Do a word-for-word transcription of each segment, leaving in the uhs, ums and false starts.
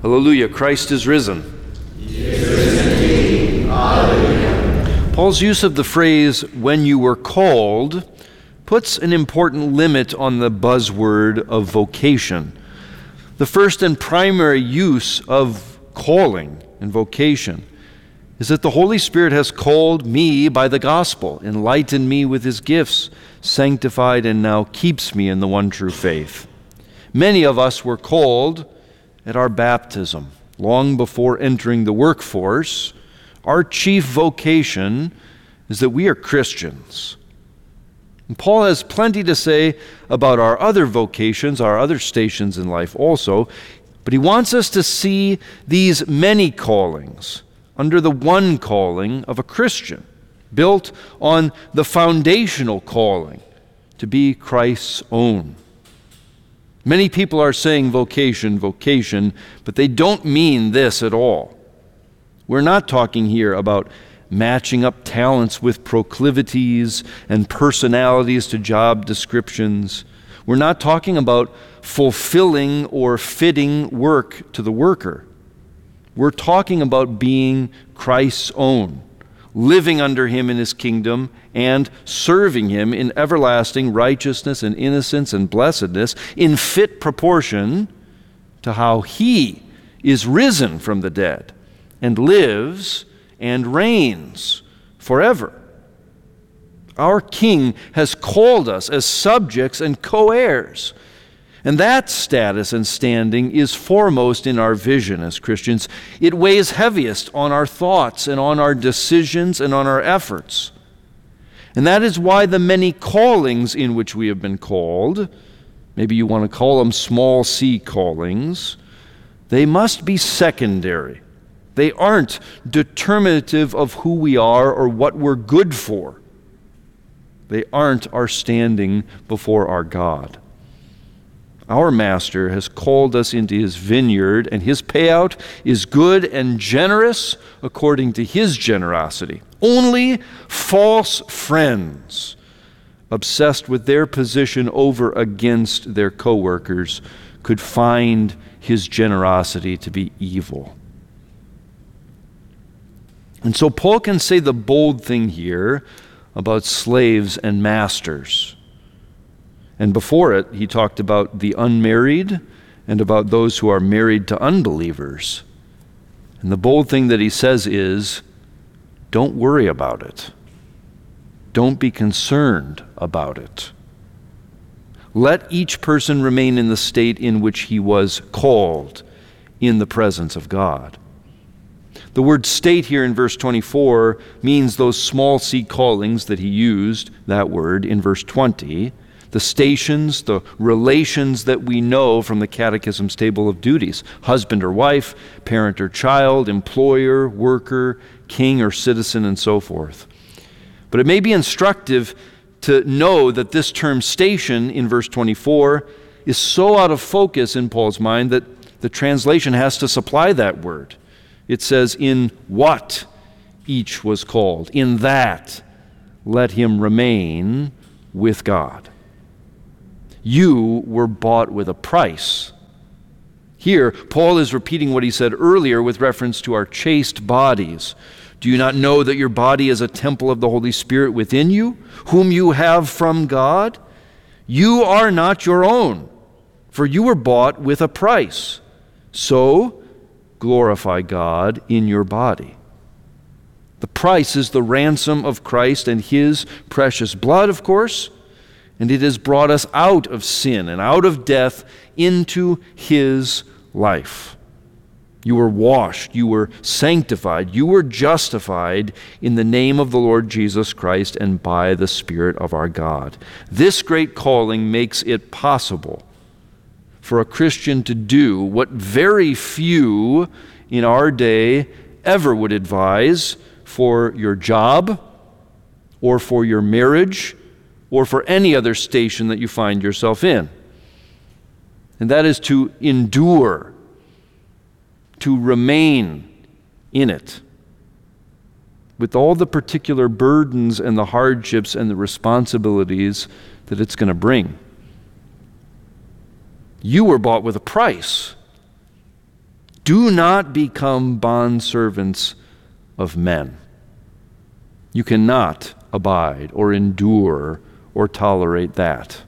Hallelujah, Christ is risen. He is risen indeed. Hallelujah. Paul's use of the phrase, when you were called, puts an important limit on the buzzword of vocation. The first and primary use of calling and vocation is that the Holy Spirit has called me by the gospel, enlightened me with his gifts, sanctified and now keeps me in the one true faith. Many of us were called at our baptism, long before entering the workforce. Our chief vocation is that we are Christians. And Paul has plenty to say about our other vocations, our other stations in life also, but he wants us to see these many callings under the one calling of a Christian, built on the foundational calling to be Christ's own. Many people are saying vocation, vocation, but they don't mean this at all. We're not talking here about matching up talents with proclivities and personalities to job descriptions. We're not talking about fulfilling or fitting work to the worker. We're talking about being Christ's own, living under him in his kingdom and serving him in everlasting righteousness and innocence and blessedness in fit proportion to how he is risen from the dead and lives and reigns forever. Our King has called us as subjects and co-heirs. And that status and standing is foremost in our vision as Christians. It weighs heaviest on our thoughts and on our decisions and on our efforts. And that is why the many callings in which we have been called, maybe you want to call them small c callings, they must be secondary. They aren't determinative of who we are or what we're good for. They aren't our standing before our God. Our Master has called us into his vineyard, and his payout is good and generous according to his generosity. Only false friends, obsessed with their position over against their co-workers, could find his generosity to be evil. And so Paul can say the bold thing here about slaves and masters. And before it, he talked about the unmarried and about those who are married to unbelievers. And the bold thing that he says is, don't worry about it. Don't be concerned about it. Let each person remain in the state in which he was called in the presence of God. The word state here in verse twenty-four means those small c callings that he used, that word, in verse twenty. The stations, the relations that we know from the Catechism's table of duties. Husband or wife, parent or child, employer, worker, king or citizen, and so forth. But it may be instructive to know that this term station in verse twenty-four is so out of focus in Paul's mind that the translation has to supply that word. It says, in what each was called. In that, let him remain with God. You were bought with a price. Here, Paul is repeating what he said earlier with reference to our chaste bodies. Do you not know that your body is a temple of the Holy Spirit within you, whom you have from God? You are not your own, for you were bought with a price. So, glorify God in your body. The price is the ransom of Christ and his precious blood, of course, and it has brought us out of sin and out of death into his life. You were washed, you were sanctified, you were justified in the name of the Lord Jesus Christ and by the Spirit of our God. This great calling makes it possible for a Christian to do what very few in our day ever would advise for your job or for your marriage or for any other station that you find yourself in. And that is to endure, to remain in it, with all the particular burdens and the hardships and the responsibilities that it's going to bring. You were bought with a price. Do not become bondservants of men. You cannot abide or endure or tolerate that.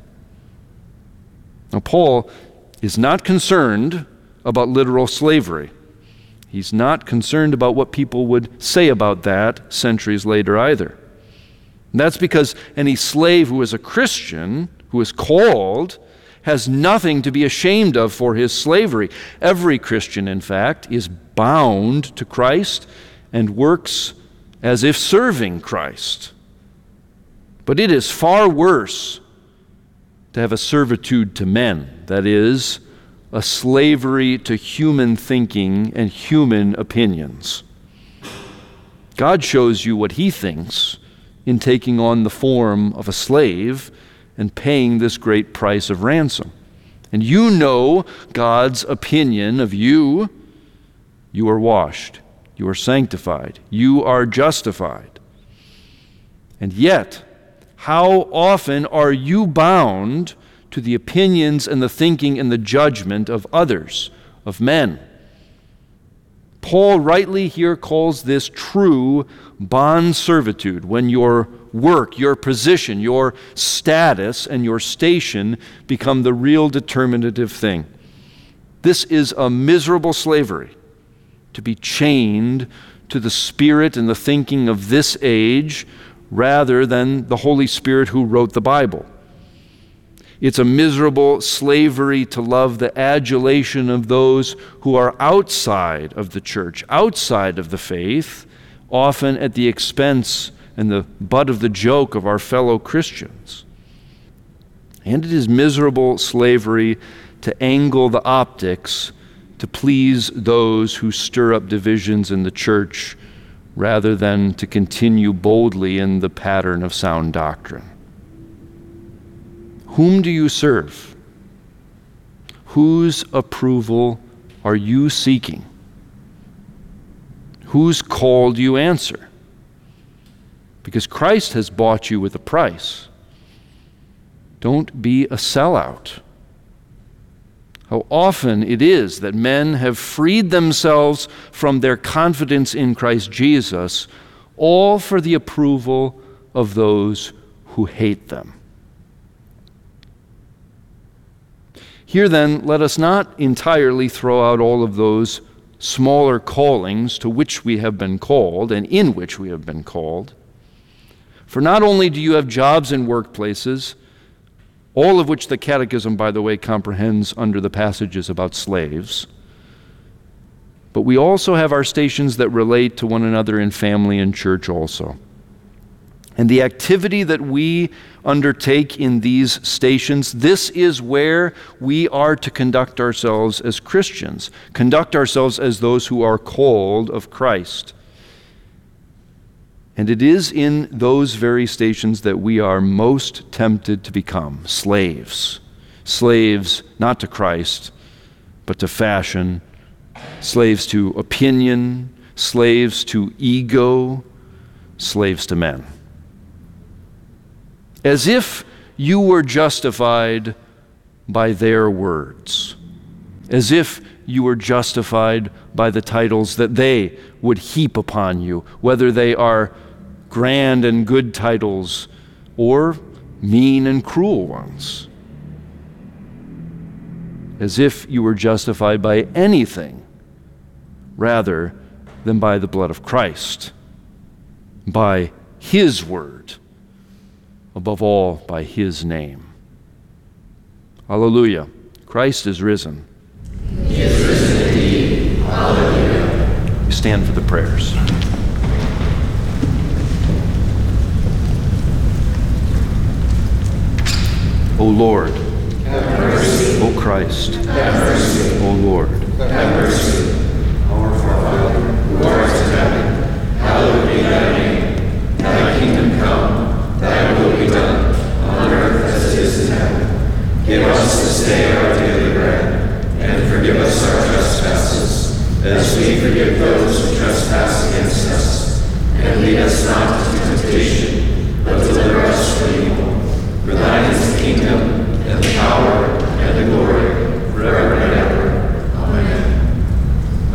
Now, Paul is not concerned about literal slavery. He's not concerned about what people would say about that centuries later either. And that's because any slave who is a Christian, who is called, has nothing to be ashamed of for his slavery. Every Christian, in fact, is bound to Christ and works as if serving Christ. But it is far worse to have a servitude to men, that is, a slavery to human thinking and human opinions. God shows you what he thinks in taking on the form of a slave and paying this great price of ransom. And you know God's opinion of you. You are washed. You are sanctified. You are justified. And yet, how often are you bound to the opinions and the thinking and the judgment of others, of men? Paul rightly here calls this true bond servitude, when your work, your position, your status, and your station become the real determinative thing. This is a miserable slavery, to be chained to the spirit and the thinking of this age rather than the Holy Spirit who wrote the Bible. It's a miserable slavery to love the adulation of those who are outside of the church, outside of the faith, often at the expense and the butt of the joke of our fellow Christians. And it is miserable slavery to angle the optics to please those who stir up divisions in the church rather than to continue boldly in the pattern of sound doctrine. Whom do you serve? Whose approval are you seeking? Whose call do you answer? Because Christ has bought you with a price. Don't be a sellout. How often it is that men have freed themselves from their confidence in Christ Jesus, all for the approval of those who hate them. Here then, let us not entirely throw out all of those smaller callings to which we have been called and in which we have been called. For not only do you have jobs and workplaces, all of which the Catechism, by the way, comprehends under the passages about slaves, but we also have our stations that relate to one another in family and church also. And the activity that we undertake in these stations, this is where we are to conduct ourselves as Christians, conduct ourselves as those who are called of Christ. And it is in those very stations that we are most tempted to become slaves. Slaves not to Christ, but to fashion, slaves to opinion, slaves to ego, slaves to men. As if you were justified by their words, as if you were justified by the titles that they would heap upon you, whether they are grand and good titles or mean and cruel ones. As if you were justified by anything rather than by the blood of Christ, by His word, above all by His name. Hallelujah. Christ is risen. He is risen indeed. Hallelujah. We stand for the prayers. O Lord, have mercy. O Christ, Have mercy. O Lord, Have mercy. Our Father, who art in heaven, hallowed be thy name. Thy kingdom come, thy will be done, on earth as it is in heaven. Give us this day our daily bread, and forgive us our trespasses, as we forgive those who trespass against us. And lead us not into temptation, but deliver us from evil. For thine is the kingdom, and the power, and the glory, forever and ever. Amen.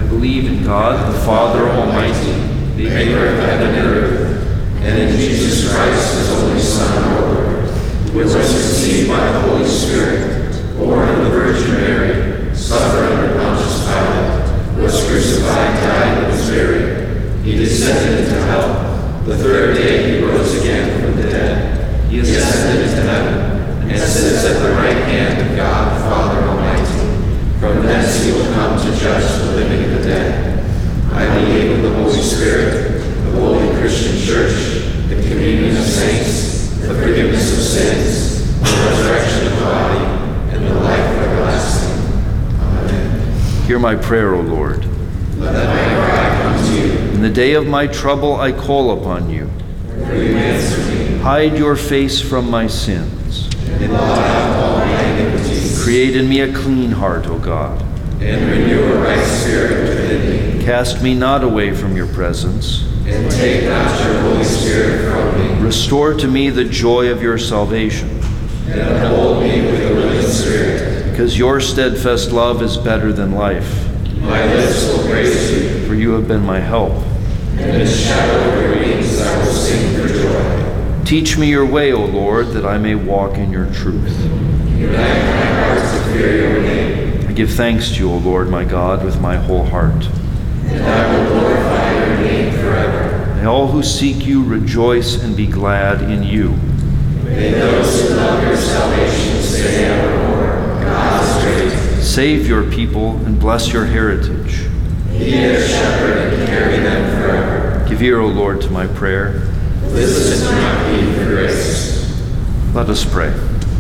God the Father Almighty, the maker of heaven and earth, and in Jesus Christ, his only Son, our Lord, who was conceived by the Holy Spirit, born of the Virgin Mary, suffered under Pontius Pilate, was crucified, died, and was buried. He descended into hell. The third day he rose again from the dead. He ascended into heaven, and sits at the right hand of God the Father Almighty. From thence he will come to judge the living and the dead. I believe in the Holy Spirit, the holy Christian Church, the communion of saints, the forgiveness of sins, the resurrection of the body, and the life everlasting. Amen. Hear my prayer, O Lord. Let my cry come to you. In the day of my trouble I call upon you. For you answer me. Hide your face from my sins. And blot out all my iniquities. Create in me a clean heart, O God. And renew a right spirit within me. Cast me not away from your presence. And take not your Holy Spirit from me. Restore to me the joy of your salvation. And uphold me with a willing spirit. Because your steadfast love is better than life. My lips will praise you. For you have been my help. And in the shadow of your wings I will sing for joy. Teach me your way, O Lord, that I may walk in your truth. Unite my heart to fear your name. I give thanks to you, O Lord, my God, with my whole heart. And I will glorify your name forever. May all who seek you rejoice and be glad in you. May those who love your salvation say evermore, God is great. Save your people and bless your heritage. Be their shepherd and carry them forever. Give ear, O Lord, to my prayer. Listen to my plea for grace. Let us pray.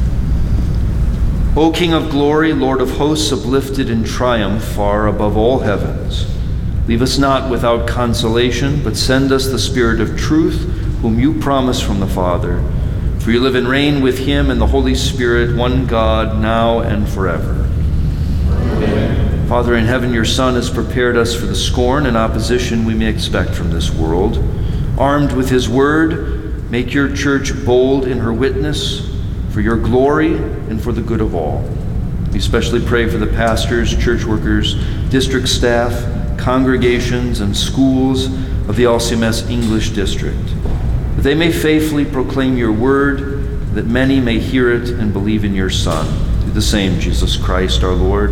O King of glory, Lord of hosts, uplifted in triumph far above all heavens, leave us not without consolation, but send us the Spirit of truth, whom you promise from the Father. For you live and reign with him and the Holy Spirit, one God, now and forever. Amen. Father in heaven, your Son has prepared us for the scorn and opposition we may expect from this world. Armed with his word, make your church bold in her witness, for your glory and for the good of all. We especially pray for the pastors, church workers, district staff, congregations, and schools of the L C M S English District, that they may faithfully proclaim your word, that many may hear it and believe in your Son, through the same Jesus Christ our Lord.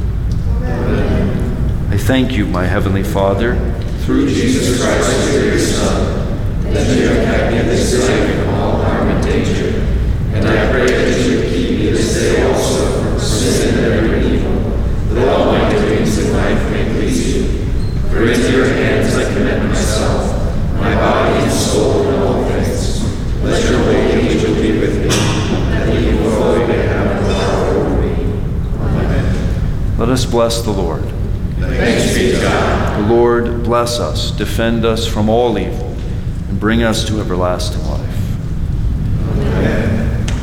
Amen. I thank you, my heavenly Father, through Jesus Christ, your dear Son, that you have kept me this day from all harm and danger. And I pray that you would keep me this day also from sin and every evil, that all my doings in life may please you. For into your hands I commend myself, my body and soul and all things. Let your holy angel be with me, that the evil foe may have no power over me. Amen. Let us bless the Lord. Thanks be to God. The Lord bless us, defend us from all evil, and bring us to everlasting life. Amen.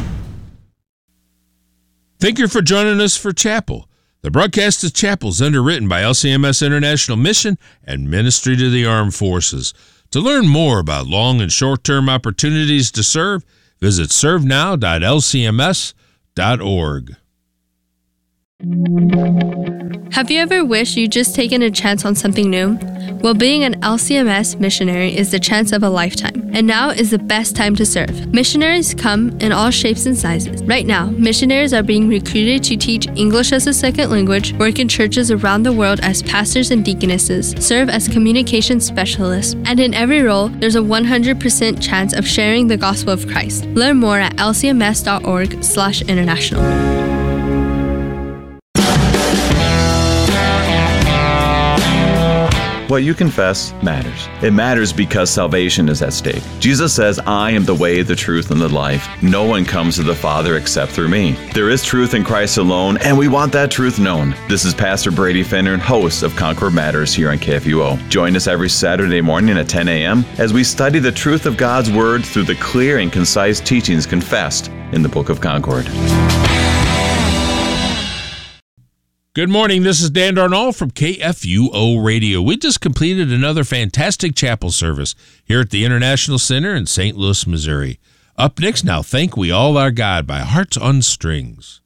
Thank you for joining us for Chapel. The broadcast of Chapel is underwritten by L C M S International Mission and Ministry to the Armed Forces. To learn more about long and short-term opportunities to serve, visit serve now dot l c m s dot org. Have you ever wished you'd just taken a chance on something new? Well, being an L C M S missionary is the chance of a lifetime, and now is the best time to serve. Missionaries come in all shapes and sizes. Right now, missionaries are being recruited to teach English as a second language, work in churches around the world as pastors and deaconesses, serve as communication specialists, and in every role, there's a one hundred percent chance of sharing the gospel of Christ. Learn more at l c m s dot org slash international. What you confess matters. It matters because salvation is at stake. Jesus says, I am the way, the truth, and the life. No one comes to the Father except through me. There is truth in Christ alone, and we want that truth known. This is Pastor Brady Finner, host of Concord Matters here on K F U O. Join us every Saturday morning at ten a.m. as we study the truth of God's Word through the clear and concise teachings confessed in the Book of Concord. Good morning, this is Dan Darnall from K F U O Radio. We just completed another fantastic chapel service here at the International Center in Saint Louis, Missouri. Up next now, Thank We All Our God by Hearts on Strings.